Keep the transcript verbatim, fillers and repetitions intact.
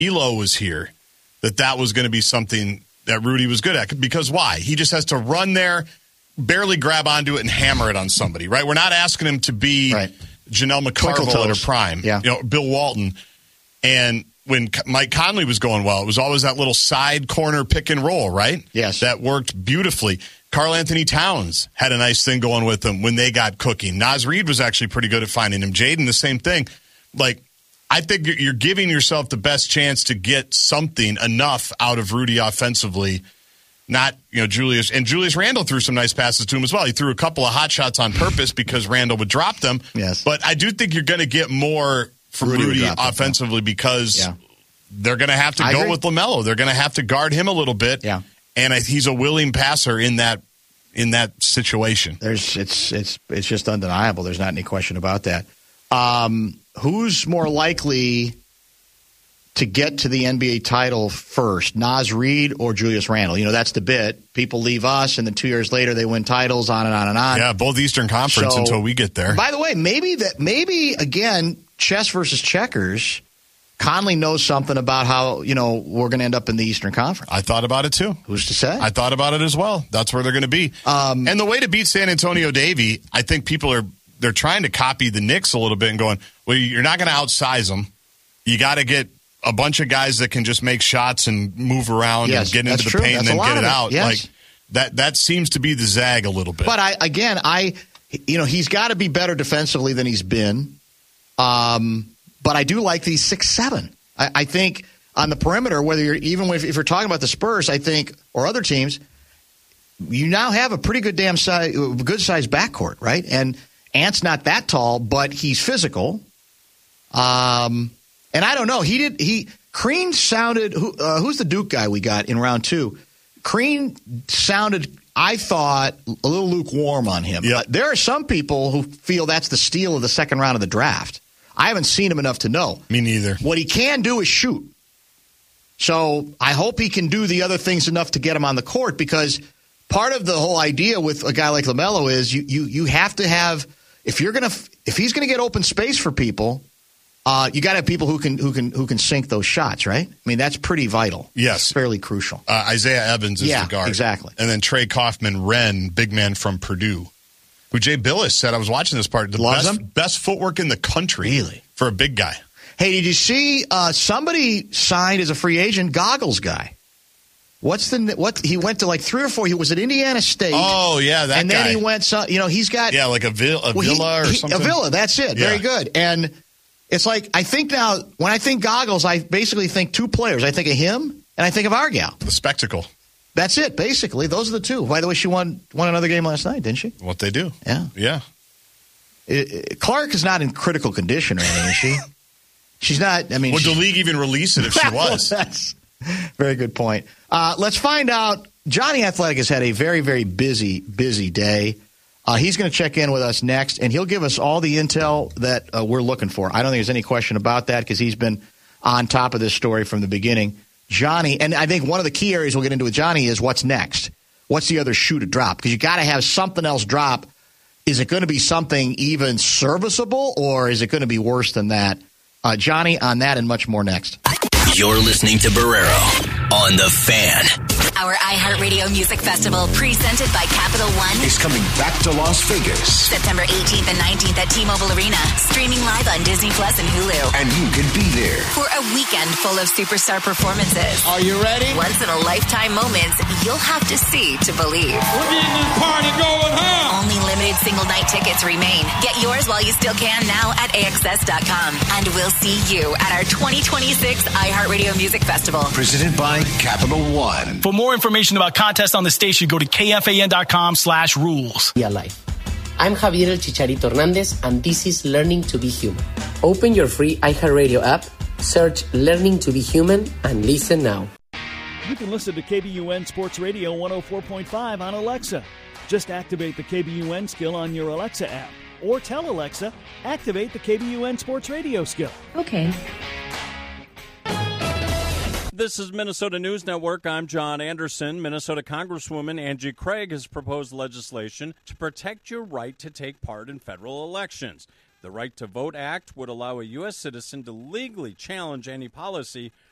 Elo was here, that that was going to be something that Rudy was good at. Because why? He just has to run there, barely grab onto it, and hammer it on somebody, right? We're not asking him to be right. Janelle McCarville at her prime, yeah. you know, Bill Walton. And when Mike Conley was going well, it was always that little side corner pick and roll, right? Yes. That worked beautifully. Karl Anthony Towns had a nice thing going with them when they got cooking. Naz Reid was actually pretty good at finding him. Jaden, the same thing. Like, I think you're giving yourself the best chance to get something enough out of Rudy offensively. Not, you know, Julius. And Julius Randle threw some nice passes to him as well. He threw a couple of hot shots on purpose because Randle would drop them. Yes. But I do think you're going to get more from Rudy, Rudy offensively them, because yeah. they're going to have to I go agree. with LaMelo. They're going to have to guard him a little bit. Yeah. And he's a willing passer in that in that situation. There's it's it's it's just undeniable. There's not any question about that. Um, who's more likely to get to the N B A title first, Naz Reid or Julius Randle? You know, that's the bit. People leave us, and then two years later they win titles, on and on and on. Yeah, both Eastern Conference so, until we get there. By the way, maybe that maybe again, chess versus checkers. Conley knows something about how, you know, we're going to end up in the Eastern Conference. I thought about it, too. Who's to say? I thought about it as well. That's where they're going to be. Um, and the way to beat San Antonio Davy, I think people are they're trying to copy the Knicks a little bit and going, well, you're not going to outsize them. You got to get a bunch of guys that can just make shots and move around yes, and get into the true. paint that's and then get it, it out. Yes. Like that that seems to be the zag a little bit. But I again, I you know, he's got to be better defensively than he's been. Um, but I do like these six seven. I, I think on the perimeter, whether you're even if, if you're talking about the Spurs, I think, or other teams, you now have a pretty good damn size, good sized backcourt, right? And Ant's not that tall, but he's physical. Um, and I don't know. He did. He Crean sounded. Who, uh, who's the Duke guy we got in round two? Crean sounded, I thought, a little lukewarm on him. Yep. Uh, there are some people who feel that's the steal of the second round of the draft. I haven't seen him enough to know. Me neither. What he can do is shoot. So I hope he can do the other things enough to get him on the court, because part of the whole idea with a guy like LaMelo is you you you have to have, if you're gonna if he's gonna get open space for people, uh, you got to have people who can who can who can sink those shots, right? I mean, that's pretty vital. Yes, it's fairly crucial. Uh, Isaiah Evans is yeah, the guard, exactly, and then Trey Kaufman-Renn, big man from Purdue, who Jay Billis said, I was watching this part, the Loves best, him? best footwork in the country, really, for a big guy. Hey, did you see uh, somebody signed as a free agent? Goggles guy. What's the what? He went to like three or four. He was at Indiana State. Oh yeah, that and guy. then he went. So, you know, he's got yeah, like a, vil- a well, villa he, or he, something. A villa. That's it. Yeah. Very good. And it's like I think now when I think Goggles, I basically think two players. I think of him and I think of our gal. The spectacle. That's it. Basically, those are the two. By the way, she won won another game last night, didn't she? What they do? Yeah, yeah. It, it, Clark is not in critical condition or anything, is she? She's not. I mean, would she, the league even release it if she was? That's very good point. Uh, let's find out. Johnny Athletic has had a very, very busy, busy day. Uh, he's going to check in with us next, and he'll give us all the intel that uh, we're looking for. I don't think there's any question about that because he's been on top of this story from the beginning. Johnny, and I think one of the key areas we'll get into with Johnny is what's next. What's the other shoe to drop? Because you got to have something else drop. Is it going to be something even serviceable, or is it going to be worse than that? Uh, Johnny, on that and much more next. You're listening to Barrero on The Fan. Our iHeartRadio Music Festival, presented by Capital One, is coming back to Las Vegas. September eighteenth and nineteenth at T-Mobile Arena. Streaming live on Disney Plus and Hulu. And you can be there for a weekend full of superstar performances. Are you ready? Once-in-a-lifetime moments you'll have to see to believe. We're getting this party going, huh? Only limited single-night tickets remain. Get yours while you still can now at A X S dot com. And we'll see you at our twenty twenty-six iHeartRadio Music Festival. Presented by Capital One. For more information about contests on the station, go to K F A N dot com slash rules. Life. I'm Javier El Chicharito Hernandez, and this is Learning to be Human. Open your free iHeartRadio app, search Learning to be Human, and listen now. You can listen to K B U N Sports Radio one oh four point five on Alexa. Just activate the K B U N skill on your Alexa app. Or tell Alexa, activate the K B U N Sports Radio skill. Okay. This is Minnesota News Network. I'm John Anderson. Minnesota Congresswoman Angie Craig has proposed legislation to protect your right to take part in federal elections. The Right to Vote Act would allow a U S citizen to legally challenge any policy